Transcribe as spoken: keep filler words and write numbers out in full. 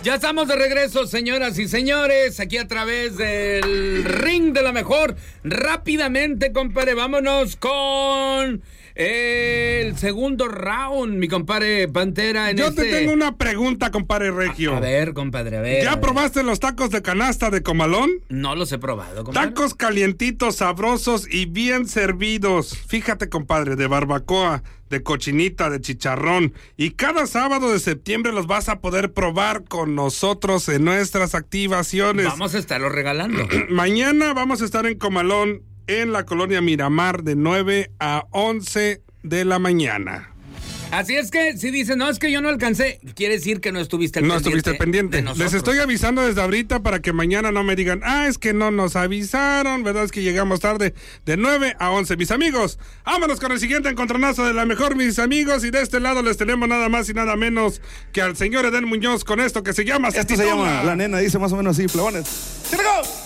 Ya estamos de regreso, señoras y señores, aquí a través del ring de la mejor. Rápidamente, compadre, vámonos con el segundo round, mi compadre Pantera. En Yo este... te tengo una pregunta, compadre Regio. A, a ver, compadre, a ver. ¿Ya a probaste ver. los tacos de canasta de Comalón? No los he probado, compadre. Tacos calientitos, sabrosos y bien servidos. Fíjate, compadre, de barbacoa, de cochinita, de chicharrón. Y cada sábado de septiembre los vas a poder probar con nosotros en nuestras activaciones. Vamos a estarlo regalando. Mañana vamos a estar en Comalón, en la colonia Miramar, de nueve a once de la mañana. Así es que si dicen, no, es que yo no alcancé, quiere decir que no estuviste al no pendiente. No estuviste pendiente. Les estoy avisando desde ahorita para que mañana no me digan, ah, es que no nos avisaron, ¿verdad? Es que llegamos tarde. De nueve a once, mis amigos. Vámonos con el siguiente encontronazo de la mejor, mis amigos. Y de este lado les tenemos nada más y nada menos que al señor Edén Muñoz con esto que se llama... Esto se llama La Nena, dice más o menos así, plebones. ¡Here we go!